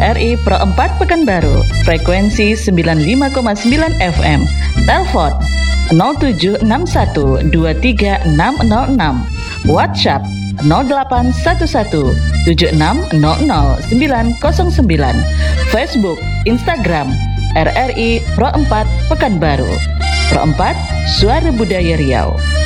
RRI Pro 4 Pekanbaru, frekuensi 95,9 FM. Telepon 0761236606. WhatsApp 081176000909. Facebook, Instagram RRI Pro 4 Pekanbaru. Pro 4, Suara Budaya Riau.